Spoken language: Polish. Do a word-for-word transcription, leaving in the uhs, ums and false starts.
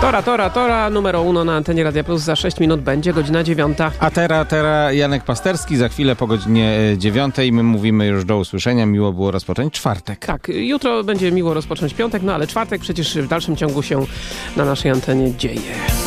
Tora, tora, tora, numero uno na antenie Radia Plus. Za sześć minut będzie godzina dziewiąta. A teraz tera Janek Pasterski, za chwilę po godzinie dziewiątej. My mówimy już do usłyszenia. Miło było rozpocząć czwartek. Tak, jutro będzie miło rozpocząć piątek, no ale czwartek przecież w dalszym ciągu się na naszej antenie dzieje.